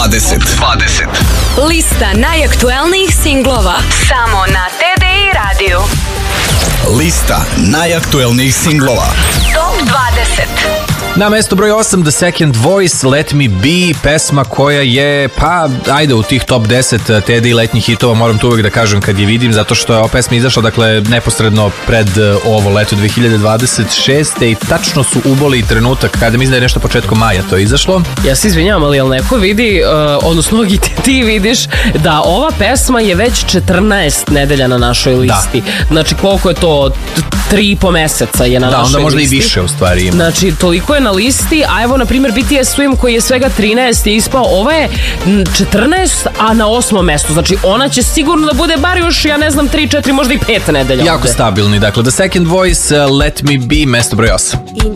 Lista najaktuelnijih singlova samo na TDI radiju. Lista najaktuelnijih singlova Top 20. Na mesto broj 8 The Second Voice, Let Me Be, pesma koja je, pa, ajde, u tih top 10 TDI letnjih hitova, moram to uvek da kažem kad je vidim, zato što je ova pesma izašla, dakle, neposredno pred ovo leto 2026. i tačno su uboli trenutak kada mislim da je nešto početkom maja to izašlo. Ja se izvinjavam, ali jel neko vidi, odnosno ti vidiš da ova pesma je već 14 nedelja na našoj listi. Da. Znači, koliko je to? 3,5 meseca je na našoj listi. Da, onda možda i više u stvari ima. Znači, toliko je na listi, a evo, na primjer, BTS Swim koji je svega 13 je ispao, ova je 14, a na 8. mestu. Znači, ona će sigurno da bude bar još, ja ne znam, 3, 4, možda i 5 nedelja. Jako ovde. Stabilni, dakle, The Second Voice, Let Me Be, mesto broj 8. In